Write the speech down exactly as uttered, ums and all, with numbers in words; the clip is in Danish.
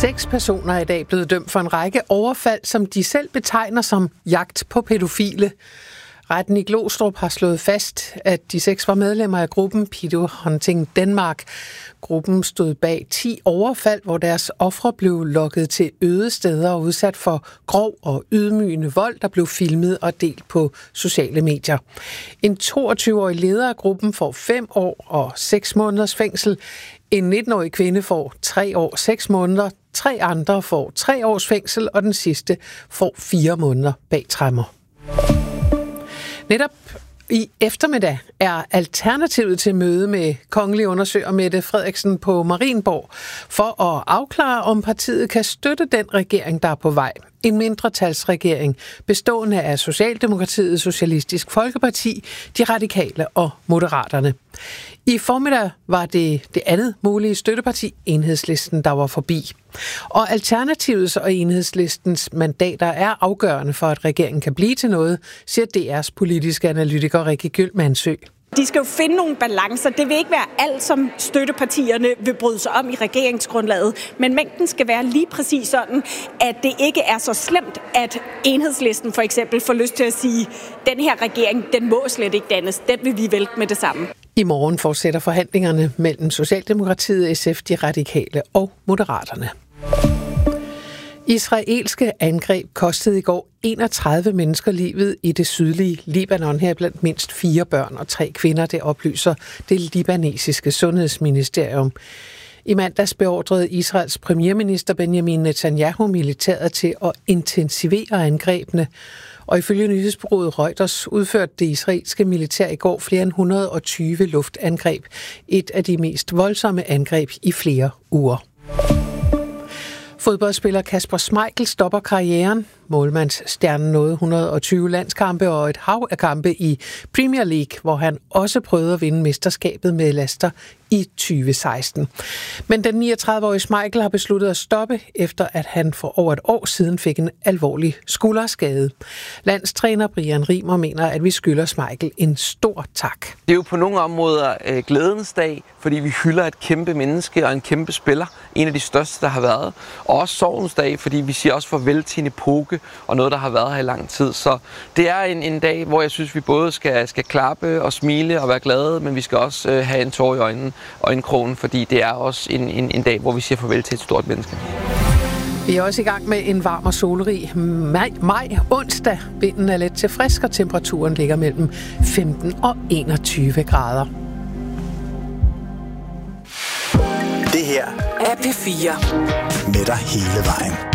Seks personer er i dag blevet dømt for en række overfald, som de selv betegner som jagt på pædofile. Retten i Glostrup har slået fast, at de seks var medlemmer af gruppen Pedo Hunting Denmark. Gruppen stod bag ti overfald, hvor deres ofre blev lokket til øde steder og udsat for grov og ydmygende vold, der blev filmet og delt på sociale medier. En toogtyve-årig leder af gruppen får fem år og seks måneders fængsel. En nitten-årig kvinde får tre år, seks måneder. Tre andre får tre års fængsel, og den sidste får fire måneder bag tremmer. Netop i eftermiddag er alternativet til møde med kongelig undersøger Mette Frederiksen på Marienborg for at afklare, om partiet kan støtte den regering, der er på vej. En mindretalsregering bestående af Socialdemokratiet, Socialistisk Folkeparti, De Radikale og Moderaterne. I formiddag var det det andet mulige støtteparti, Enhedslisten, der var forbi. Og Alternativets og Enhedslistens mandater er afgørende for, at regeringen kan blive til noget, siger D R's politiske analytiker Rikke Gyldmannsø. De skal jo finde nogle balancer. Det vil ikke være alt, som støttepartierne vil bryde sig om i regeringsgrundlaget, men mængden skal være lige præcis sådan, at det ikke er så slemt, at Enhedslisten for eksempel får lyst til at sige, den her regering, den må slet ikke dannes. Den vil vi vælte med det samme. I morgen fortsætter forhandlingerne mellem Socialdemokratiet, S F, De Radikale og Moderaterne. Israelske angreb kostede i går enogtredive mennesker livet i det sydlige Libanon, her blandt mindst fire børn og tre kvinder, det oplyser det libanesiske sundhedsministerium. I mandags beordrede Israels premierminister Benjamin Netanyahu militæret til at intensivere angrebene, og ifølge nyhedsbureauet Reuters udførte det israelske militær i går flere end et hundrede og tyve luftangreb, et af de mest voldsomme angreb i flere uger. Fodboldspiller Kasper Schmeichel stopper karrieren. Målmandsstjernen nåede et hundrede og tyve landskampe og et hav af kampe i Premier League, hvor han også prøvede at vinde mesterskabet med Leicester i tyve seksten. Men den niogtredive-årige Schmeichel har besluttet at stoppe, efter at han for over et år siden fik en alvorlig skulderskade. Landstræner Brian Riemer mener, at vi skylder Schmeichel en stor tak. Det er jo på nogle områder øh, glædens dag, fordi vi hylder et kæmpe menneske og en kæmpe spiller. En af de største, der har været. Og også sorgens dag, fordi vi siger også farvel til en epoke og noget, der har været her i lang tid. Så det er en, en dag, hvor jeg synes, vi både skal, skal klappe og smile og være glade, men vi skal også øh, have en tår i øjnene og en krone, fordi det er også en, en, en dag, hvor vi siger farvel til et stort menneske. Vi er også i gang med en varm og solrig maj, maj onsdag. Vinden er let til frisk, og temperaturen ligger mellem femten og enogtyve grader. Det her er P fire. Med dig hele vejen.